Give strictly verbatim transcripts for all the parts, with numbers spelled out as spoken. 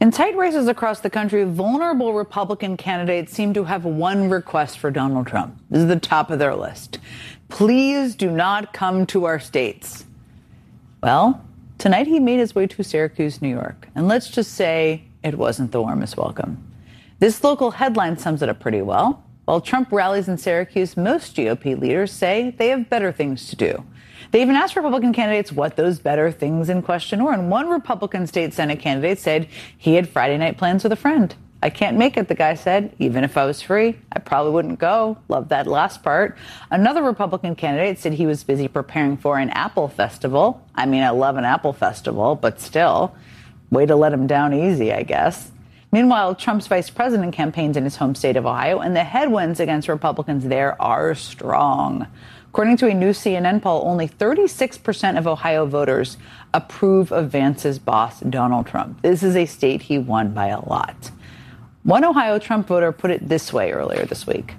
In tight races across the country, vulnerable Republican candidates seem to have one request for Donald Trump. This is the top of their list. Please do not come to our states. Well, tonight he made his way to Syracuse, New York. And let's just say it wasn't the warmest welcome. This local headline sums it up pretty well. While Trump rallies in Syracuse, most G O P leaders say they have better things to do. They even asked Republican candidates what those better things in question were. And one Republican state Senate candidate said he had Friday night plans with a friend. I can't make it, the guy said. Even if I was free, I probably wouldn't go. Love that last part. Another Republican candidate said he was busy preparing for an Apple festival. I mean, I love an Apple festival, but still, way to let him down easy, I guess. Meanwhile, Trump's vice president campaigns in his home state of Ohio, and the headwinds against Republicans there are strong. According to a new C N N poll, only thirty-six percent of Ohio voters approve of Vance's boss, Donald Trump. This is a state he won by a lot. One Ohio Trump voter put it this way earlier this week.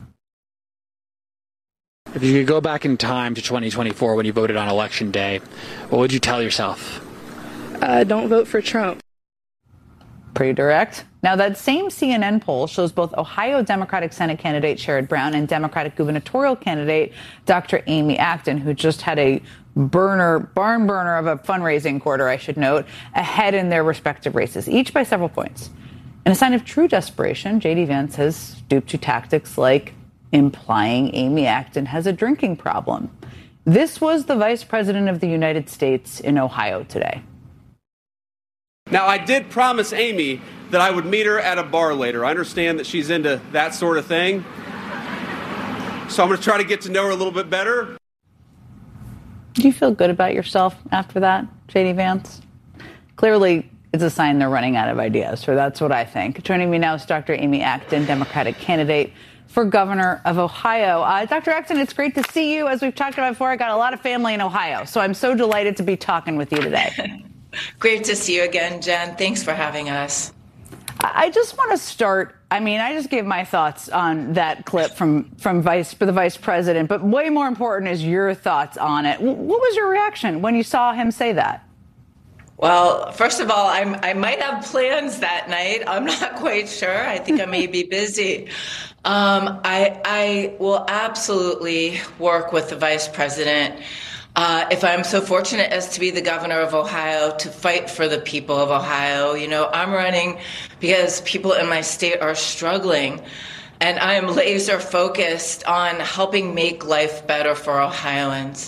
If you could go back in time to twenty twenty-four when you voted on Election Day, what would you tell yourself? Uh, don't vote for Trump. Pretty direct. Now, that same C N N poll shows both Ohio Democratic Senate candidate Sherrod Brown and Democratic gubernatorial candidate Doctor Amy Acton, who just had a burner, barn burner of a fundraising quarter, I should note, ahead in their respective races, each by several points. In a sign of true desperation, J D Vance has stooped to tactics like implying Amy Acton has a drinking problem. This was the vice president of the United States in Ohio today. Now, I did promise Amy that I would meet her at a bar later. I understand that she's into that sort of thing. So I'm going to try to get to know her a little bit better. Do you feel good about yourself after that, J D Vance? Clearly, it's a sign they're running out of ideas, so that's what I think. Joining me now is Doctor Amy Acton, Democratic candidate for governor of Ohio. Uh, Doctor Acton, it's great to see you. As we've talked about before, I got a lot of family in Ohio, so I'm so delighted to be talking with you today. Great to see you again, Jen. Thanks for having us. I just want to start. I mean, I just gave my thoughts on that clip from from vice for the vice president, but way more important is your thoughts on it. What was your reaction when you saw him say that? Well, first of all, I'm, I might have plans that night. I'm not quite sure. I think I may be busy. Um, I, I will absolutely work with the vice president. Uh, if I'm so fortunate as to be the governor of Ohio, to fight for the people of Ohio. You know, I'm running because people in my state are struggling, and I am laser focused on helping make life better for Ohioans.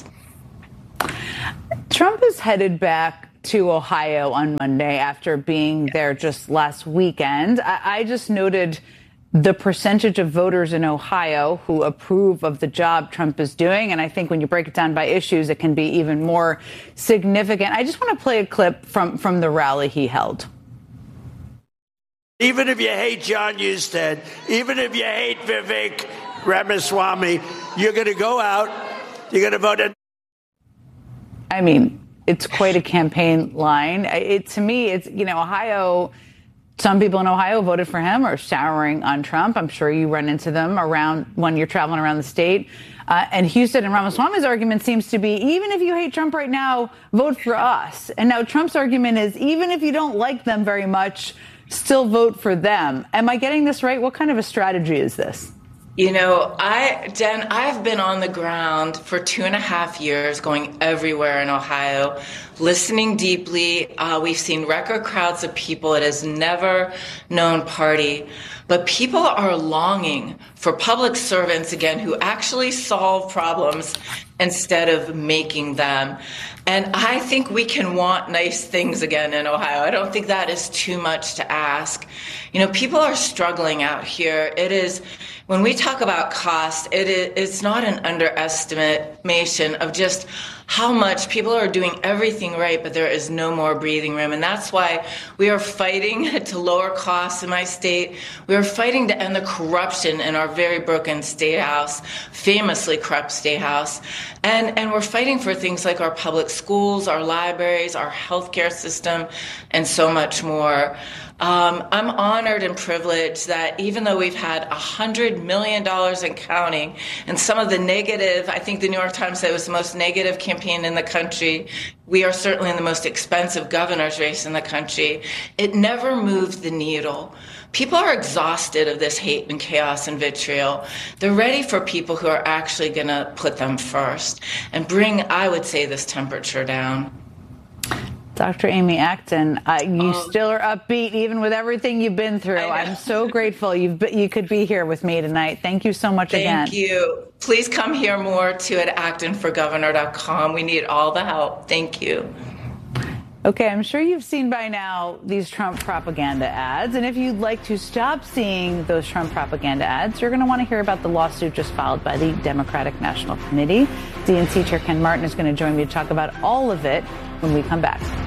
Trump is headed back to Ohio on Monday after being there just last weekend. I, I just noted the percentage of voters in Ohio who approve of the job Trump is doing. And I think when you break it down by issues, it can be even more significant. I just want to play a clip from, from the rally he held. Even if you hate John Husted, even if you hate Vivek Ramaswamy, you're going to go out, you're going to vote. In- I mean, it's quite a campaign line. It, to me, it's, you know, Ohio... Some people in Ohio voted for him or souring on Trump. I'm sure you run into them around when you're traveling around the state. Uh, and Husted and Ramaswamy's argument seems to be, even if you hate Trump right now, vote for us. And now Trump's argument is, even if you don't like them very much, still vote for them. Am I getting this right? What kind of a strategy is this? You know, I, Jen, I've been on the ground for two and a half years, going everywhere in Ohio, listening deeply. Uh, we've seen record crowds of people. It has never known party. But people are longing for public servants again who actually solve problems instead of making them. And I think we can want nice things again in Ohio. I don't think that is too much to ask. You know, people are struggling out here. It is, when we talk about cost, it is, it's not an underestimation of just how much people are doing everything right, but there is no more breathing room. And that's why we are fighting to lower costs in my state. We are fighting to end the corruption in our very broken state house, famously corrupt state house. And, and we're fighting for things like our public schools, our libraries, our healthcare system, and so much more. Um, I'm honored and privileged that even though we've had one hundred million dollars in counting and some of the negative, I think the New York Times said it was the most negative campaign campaign in the country. We are certainly in the most expensive governor's race in the country. It never moved the needle. People are exhausted of this hate and chaos and vitriol. They're ready for people who are actually going to put them first and bring, I would say, this temperature down. Doctor Amy Acton, uh, you um, still are upbeat even with everything you've been through. I'm so grateful you've you could be here with me tonight. Thank you so much Thank again. Thank you. Please come hear more too at acton for governor dot com. We need all the help. Thank you. Okay, I'm sure you've seen by now these Trump propaganda ads. And if you'd like to stop seeing those Trump propaganda ads, you're going to want to hear about the lawsuit just filed by the Democratic National Committee. D N C Chair Ken Martin is going to join me to talk about all of it when we come back.